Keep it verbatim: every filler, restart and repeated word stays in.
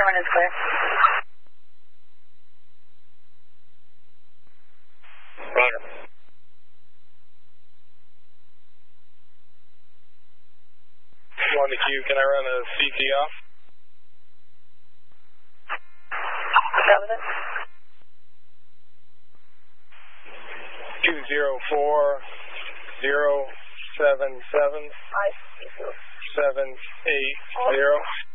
one is clear. Roger. One to Q, can I run a C T off? That was it. Two zero four zero seven seven I see. seven eight zero.